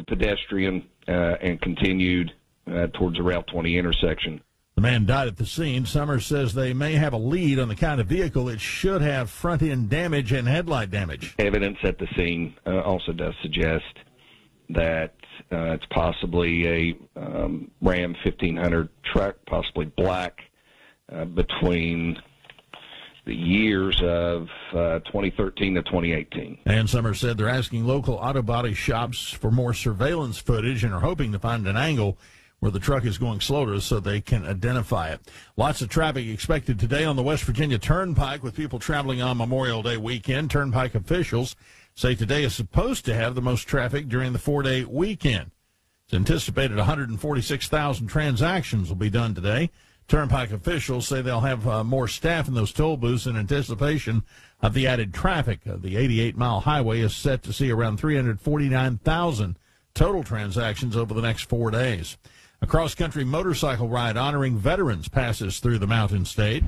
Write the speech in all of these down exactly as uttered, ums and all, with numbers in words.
pedestrian uh, and continued uh, towards the Route twenty intersection. The man died at the scene. Summers says they may have a lead on the kind of vehicle. It should have front-end damage and headlight damage. Evidence at the scene uh, also does suggest that uh, it's possibly a um, Ram fifteen hundred truck, possibly black, uh, between the years of uh, twenty thirteen to twenty eighteen. And Summers said they're asking local auto body shops for more surveillance footage and are hoping to find an angle where the truck is going slower so they can identify it. Lots of traffic expected today on the West Virginia Turnpike with people traveling on Memorial Day weekend. Turnpike officials say today is supposed to have the most traffic during the four-day weekend. It's anticipated one hundred forty-six thousand transactions will be done today. Turnpike officials say they'll have uh, more staff in those toll booths in anticipation of the added traffic. Uh, the eighty-eight mile highway is set to see around three hundred forty-nine thousand total transactions over the next four days. A cross-country motorcycle ride honoring veterans passes through the Mountain State.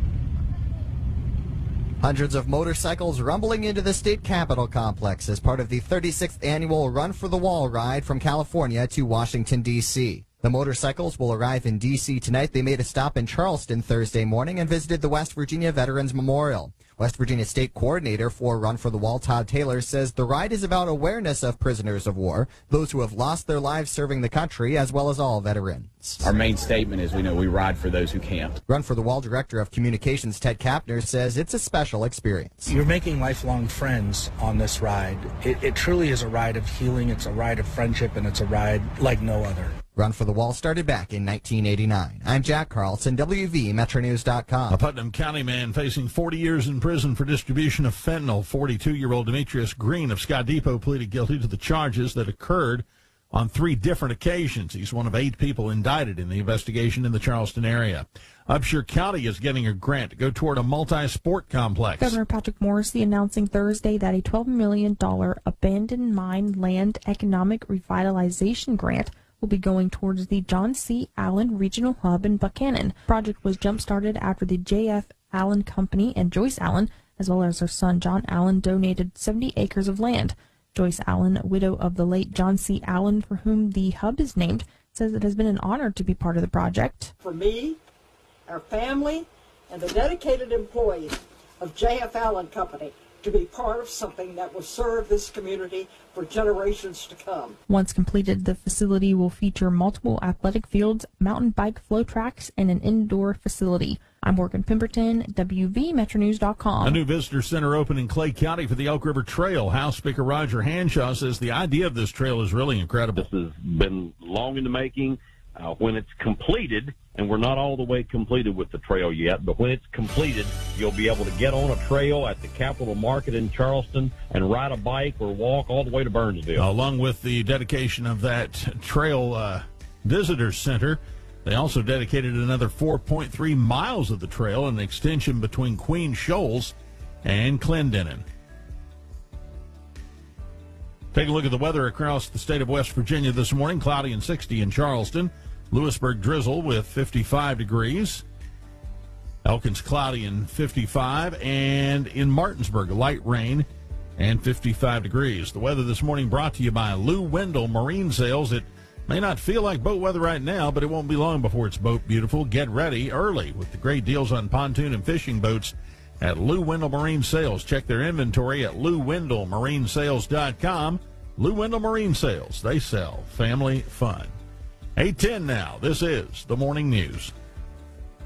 Hundreds of motorcycles rumbling into the state capitol complex as part of the thirty-sixth annual Run for the Wall ride from California to Washington, D C The motorcycles will arrive in D C tonight. They made a stop in Charleston Thursday morning and visited the West Virginia Veterans Memorial. West Virginia State Coordinator for Run for the Wall, Todd Taylor, says the ride is about awareness of prisoners of war, those who have lost their lives serving the country, as well as all veterans. Our main statement is we know we ride for those who can't. Run for the Wall Director of Communications, Ted Kapner, says it's a special experience. You're making lifelong friends on this ride. It, it truly is a ride of healing. It's a ride of friendship, and it's a ride like no other. Run for the Wall started back in nineteen eighty-nine. I'm Jack Carlson, W V Metro News dot com. A Putnam County man facing forty years in prison for distribution of fentanyl. forty-two-year-old Demetrius Green of Scott Depot pleaded guilty to the charges that occurred on three different occasions. He's one of eight people indicted in the investigation in the Charleston area. Upshur County is getting a grant to go toward a multi-sport complex. Governor Patrick Morrisey announcing Thursday that a twelve million dollars abandoned mine land economic revitalization grant will be going towards the John C. Allen Regional Hub in Buchanan. The project was jump-started after the J F. Allen Company and Joyce Allen, as well as her son John Allen, donated seventy acres of land. Joyce Allen, widow of the late John C. Allen, for whom the hub is named, says it has been an honor to be part of the project. For me, our family, and the dedicated employees of J F. Allen Company, to be part of something that will serve this community for generations to come. Once completed, the facility will feature multiple athletic fields, mountain bike flow tracks, and an indoor facility. I'm Morgan Pemberton, W V Metro News dot com. A new visitor center opened in Clay County for the Elk River Trail. House Speaker Roger Hanshaw says the idea of this trail is really incredible. This has been long in the making. Uh, when it's completed, and we're not all the way completed with the trail yet, but when it's completed, you'll be able to get on a trail at the Capitol Market in Charleston and ride a bike or walk all the way to Burnsville. Along with the dedication of that trail uh, visitor center, they also dedicated another four point three miles of the trail, an extension between Queen Shoals and Clendenin. Take a look at the weather across the state of West Virginia this morning. Cloudy and sixty in Charleston. Lewisburg drizzle with fifty-five degrees. Elkins cloudy and fifty-five. And in Martinsburg, light rain and fifty-five degrees. The weather this morning brought to you by Lou Wendell Marine Sales. It may not feel like boat weather right now, but it won't be long before it's boat beautiful. Get ready early with the great deals on pontoon and fishing boats at Lou Wendell Marine Sales. Check their inventory at Lou Wendell Marine Sales dot com. Lou Wendell Marine Sales. They sell family fun. eight ten now. This is the Morning News.